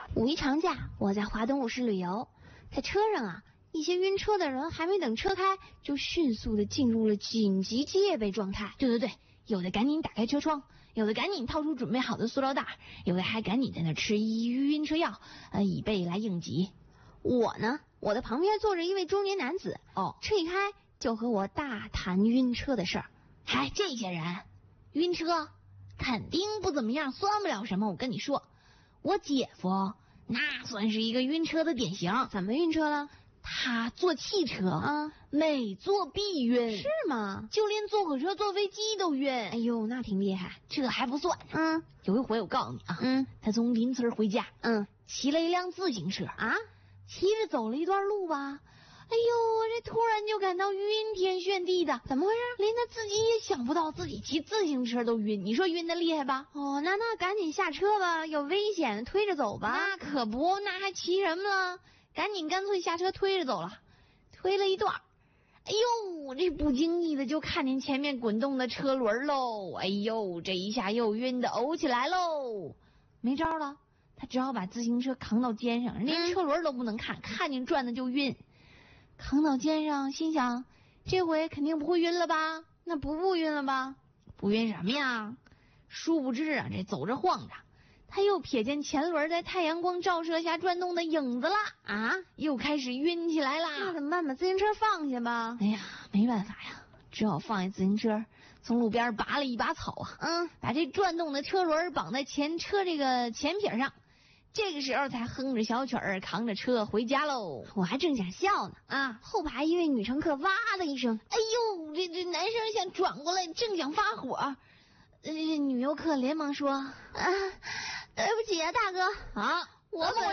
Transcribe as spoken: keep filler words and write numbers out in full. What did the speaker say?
五一长假，我在华东五市旅游，在车上啊，一些晕车的人还没等车开，就迅速的进入了紧急戒备状态。 对对对，有的赶紧打开车窗，有的赶紧掏出准备好的塑料袋，有的还赶紧在那吃晕车药，呃，以备来应急。 我呢，我的旁边坐着一位中年男子， 哦， 车一开就和我大谈晕车的事儿。 嗨，这些人晕车肯定不怎么样，算不了什么。我跟你说，我姐夫那算是一个晕车的典型。 怎么晕车了？ 他坐汽车啊， 每坐必晕。 是吗？ 就连坐火车、坐飞机都晕。 哎呦，那挺厉害。 这还不算。 嗯， 有一回我告诉你啊， 嗯， 他从邻村回家， 嗯， 骑了一辆自行车啊， 骑着走了一段路吧。哎呦，这突然就感到晕天旋地的， 怎么回事？ 连他自己也想不到自己骑自行车都晕，你说晕的厉害吧？ 哦，那那赶紧下车吧，有危险，推着走吧。 那可不，那还骑什么了？赶紧干脆下车推着走了，推了一段，哎呦，这不经意的就看见前面滚动的车轮喽，哎呦，这一下又晕的呕起来喽，没招了，他只好把自行车扛到肩上，连车轮都不能看，嗯、看见转的就晕。扛到肩上，心想这回肯定不会晕了吧？ 那不不晕了吧？ 不晕什么呀？殊不知啊，这走着晃着，他又瞥见前轮在太阳光照射下转动的影子了啊， 又开始晕起来啦。 那怎么办？把自行车放下吧。 哎呀，没办法呀，只好放下自行车，从路边拔了一把草啊， 嗯， 把这转动的车轮绑在前车这个前撇上。这个时候才哼着小曲儿扛着车回家喽。 我还正想笑呢啊， 后排一位女乘客哇的一声， 哎呦，这这男生想转过来，正想发火，呃，女游客连忙说：“ 啊，对不起啊，大哥， 啊， 我本